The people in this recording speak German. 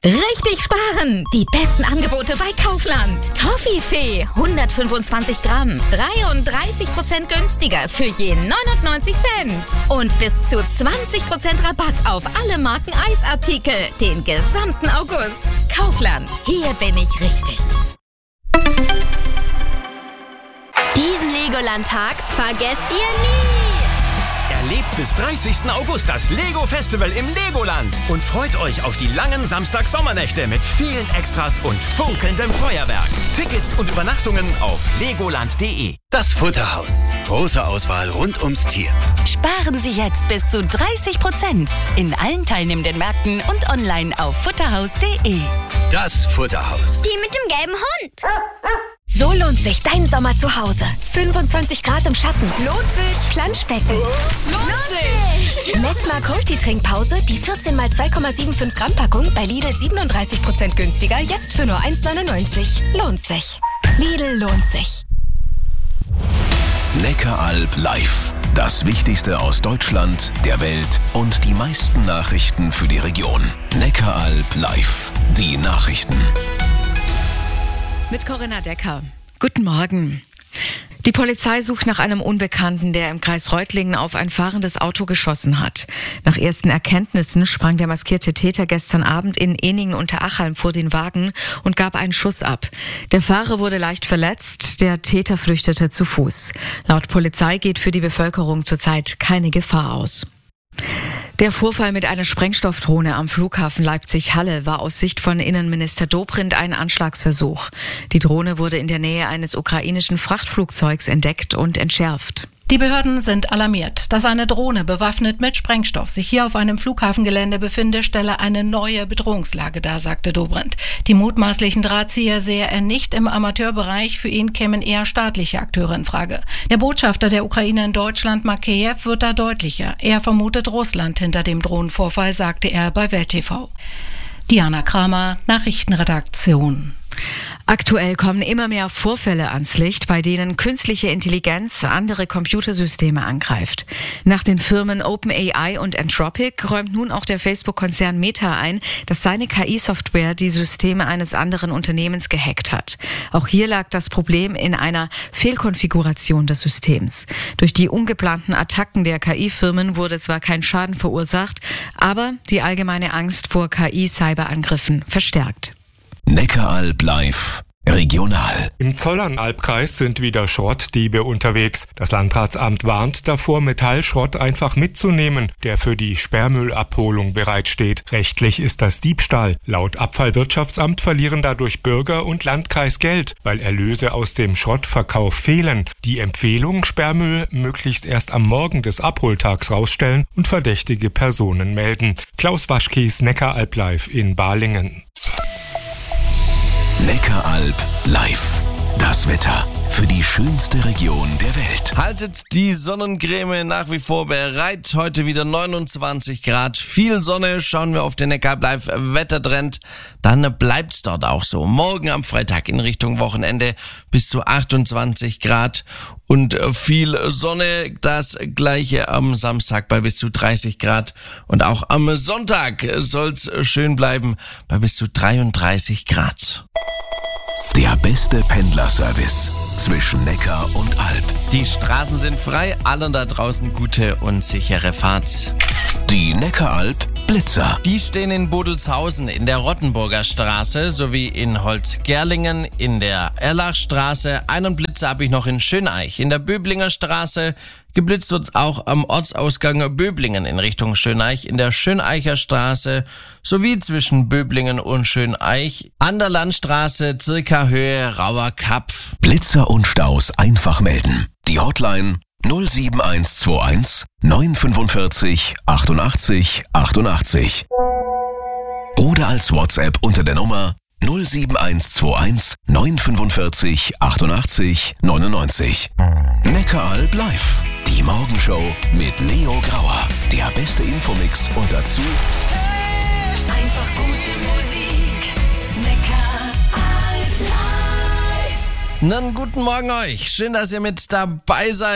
Richtig sparen! Die besten Angebote bei Kaufland. Toffifee 125 Gramm, 33% günstiger für je 99 Cent. Und bis zu 20% Rabatt auf alle Marken Eisartikel den gesamten August. Kaufland, hier bin ich richtig. Diesen Legoland-Tag vergesst ihr nie! Erlebt bis 30. August das Lego-Festival im Legoland und freut euch auf die langen Samstag-Sommernächte mit vielen Extras und funkelndem Feuerwerk. Tickets und Übernachtungen auf legoland.de. Das Futterhaus. Große Auswahl rund ums Tier. Sparen Sie jetzt bis zu 30% in allen teilnehmenden Märkten und online auf futterhaus.de. Das Futterhaus. Die mit dem gelben Hund. So lohnt sich dein Sommer zu Hause. 25 Grad im Schatten. Lohnt sich. Planschbecken. Lohnt sich. Messmark Multitrinkpause, die 14 x 2,75 Gramm Packung bei Lidl 37% günstiger, jetzt für nur 1,99. Lohnt sich. Lidl lohnt sich. Neckaralb live. Das Wichtigste aus Deutschland, der Welt und die meisten Nachrichten für die Region. Neckaralb live. Die Nachrichten. Mit Corinna Decker. Guten Morgen. Die Polizei sucht nach einem Unbekannten, der im Kreis Reutlingen auf ein fahrendes Auto geschossen hat. Nach ersten Erkenntnissen sprang der maskierte Täter gestern Abend in Eningen-Unterachalm vor den Wagen und gab einen Schuss ab. Der Fahrer wurde leicht verletzt, der Täter flüchtete zu Fuß. Laut Polizei geht für die Bevölkerung zurzeit keine Gefahr aus. Der Vorfall mit einer Sprengstoffdrohne am Flughafen Leipzig-Halle war aus Sicht von Innenminister Dobrindt ein Anschlagsversuch. Die Drohne wurde in der Nähe eines ukrainischen Frachtflugzeugs entdeckt und entschärft. Die Behörden sind alarmiert. Dass eine Drohne bewaffnet mit Sprengstoff sich hier auf einem Flughafengelände befinde, stelle eine neue Bedrohungslage dar, sagte Dobrindt. Die mutmaßlichen Drahtzieher sehe er nicht im Amateurbereich. Für ihn kämen eher staatliche Akteure in Frage. Der Botschafter der Ukraine in Deutschland, Makeyev, wird da deutlicher. Er vermutet Russland hinter dem Drohnenvorfall, sagte er bei Welt TV. Diana Kramer, Nachrichtenredaktion. Aktuell kommen immer mehr Vorfälle ans Licht, bei denen künstliche Intelligenz andere Computersysteme angreift. Nach den Firmen OpenAI und Anthropic räumt nun auch der Facebook-Konzern Meta ein, dass seine KI-Software die Systeme eines anderen Unternehmens gehackt hat. Auch hier lag das Problem in einer Fehlkonfiguration des Systems. Durch die ungeplanten Attacken der KI-Firmen wurde zwar kein Schaden verursacht, aber die allgemeine Angst vor KI-Cyberangriffen verstärkt. Neckaralb live. Regional. Im Zollernalbkreis sind wieder Schrottdiebe unterwegs. Das Landratsamt warnt davor, Metallschrott einfach mitzunehmen, der für die Sperrmüllabholung bereitsteht. Rechtlich ist das Diebstahl. Laut Abfallwirtschaftsamt verlieren dadurch Bürger und Landkreis Geld, weil Erlöse aus dem Schrottverkauf fehlen. Die Empfehlung, Sperrmüll möglichst erst am Morgen des Abholtags rausstellen und verdächtige Personen melden. Klaus Waschkies, Neckaralb live in Balingen. Neckaralb live. Das Wetter für die schönste Region der Welt. Haltet die Sonnencreme nach wie vor bereit. Heute wieder 29 Grad. Viel Sonne. Schauen wir auf den Neckaralb live Wettertrend. Dann bleibt's dort auch so. Morgen am Freitag in Richtung Wochenende bis zu 28 Grad und viel Sonne. Das gleiche am Samstag bei bis zu 30 Grad. Und auch am Sonntag soll's schön bleiben bei bis zu 33 Grad. Der beste Pendlerservice zwischen Neckar und Alb. Die Straßen sind frei, allen da draußen gute und sichere Fahrt. Die Neckaralb Blitzer. Die stehen in Bodelshausen in der Rottenburger Straße sowie in Holzgerlingen in der Erlachstraße. Einen Blitzer habe ich noch in Schöneich in der Böblinger Straße. Geblitzt wird auch am Ortsausgang Böblingen in Richtung Schöneich in der Schöneicher Straße sowie zwischen Böblingen und Schöneich an der Landstraße circa Höhe Rauer Kapf. Blitzer und Staus einfach melden. Die Hotline 07121 945 88 88. Oder als WhatsApp unter der Nummer 07121 945 88 99. Neckaralb live. Die Morgenshow mit Leo Grauer. Der beste Infomix und dazu Einfach gute Musik. Neckaralb live. Einen guten Morgen euch. Schön, dass ihr mit dabei seid.